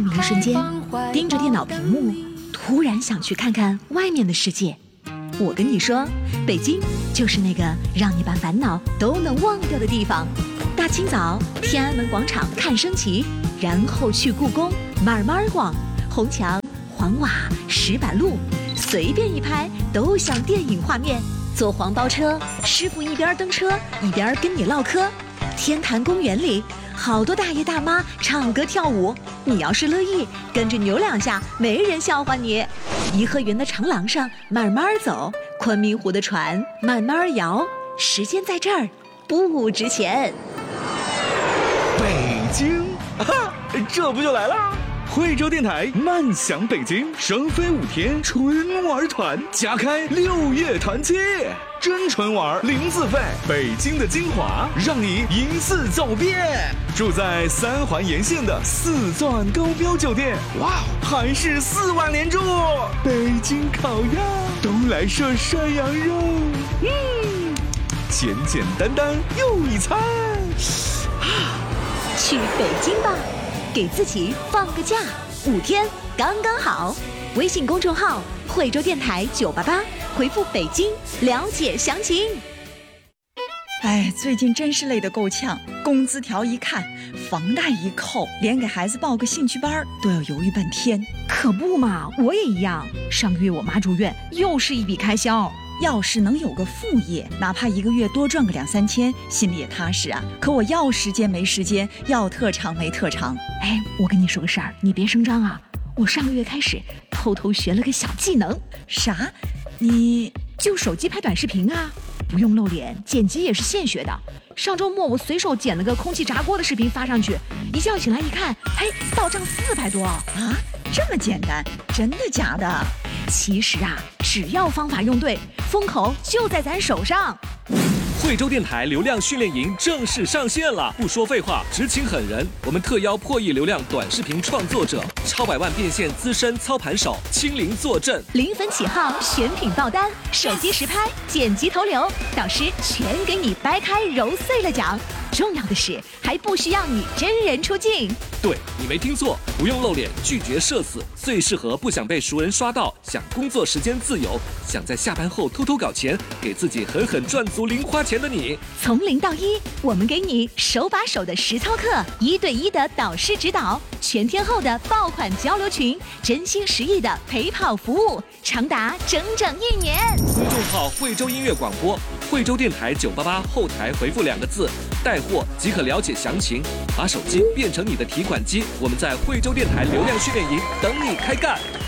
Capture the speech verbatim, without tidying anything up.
那么一瞬间，盯着电脑屏幕，突然想去看看外面的世界。我跟你说，北京就是那个让你把烦恼都能忘掉的地方。大清早，天安门广场看升旗，然后去故宫慢慢逛，红墙、黄瓦、石板路，随便一拍都像电影画面。坐黄包车，师傅一边蹬车一边跟你唠嗑。天坛公园里，好多大爷大妈唱歌跳舞，你要是乐意，跟着扭两下，没人笑话你。颐和园的长廊上慢慢走，昆明湖的船慢慢摇，时间在这儿不值钱。 北京，啊，这不就来了？惠州电台慢享北京，双飞五天春玩团，加开六月团期，真纯玩零自费，北京的精华让你一次走遍。住在三环沿线的四钻高标酒店，哇，还是四万连住。北京烤鸭，东来顺涮羊肉，嗯，简简单单又一餐。 去北京吧，给自己放个假，五天刚刚好。微信公众号惠州电台九八八，回复北京了解详情。 哎，最近真是累得够呛，工资条一看，房贷一扣，连给孩子报个兴趣班都要犹豫半天。 可不嘛，我也一样，上个月我妈住院，又是一笔开销。 要是能有个副业，哪怕一个月多赚个两三千，心里也踏实啊。可我要时间没时间，要特长没特长。 哎，我跟你说个事儿，你别声张啊。我上个月开始偷偷学了个小技能。 啥？你就手机拍短视频啊，不用露脸，剪辑也是现学的。上周末我随手剪了个空气炸锅的视频发上去，一觉醒来一看，嘿，到账四百多啊！ 这么简单？真的假的？ 其实啊，只要方法用对，风口就在咱手上。 惠州电台流量训练营正式上线了！不说废话，只请狠人。我们特邀破亿流量短视频创作者、超百万变现资深操盘手亲临坐镇， 零分起号，选品爆单，手机实拍，剪辑投流，导师全给你掰开揉碎了讲。重要的是，还不需要你真人出镜。 对，你没听错，不用露脸，拒绝社死，最适合不想被熟人刷到，想工作时间自由，想在下班后偷偷搞钱，给自己狠狠赚足零花钱的你。 从零到一，我们给你手把手的实操课，一对一的导师指导，全天候的爆款交流群，真心实意的陪跑服务，长达整整一年。 公众号惠州音乐广播，惠州电台九八八后台回复两个字带货即可了解详情，把手机变成你的提款机，我们在惠州电台流量训练营等你开干。